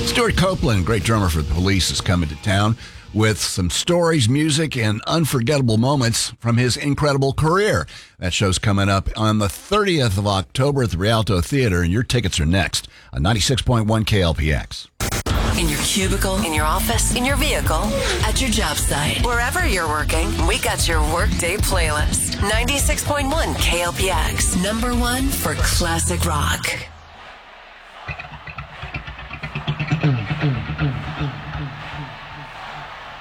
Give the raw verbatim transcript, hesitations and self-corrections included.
Stuart Copeland, great drummer for the Police, is coming to town with some stories, music, and unforgettable moments from his incredible career. That show's coming up on the thirtieth of October at the Rialto Theater, and your tickets are next on ninety-six point one K L P X. In your cubicle, in your office, in your vehicle, at your job site, wherever you're working, we got your Workday playlist. ninety-six point one K L P X, number one for classic rock.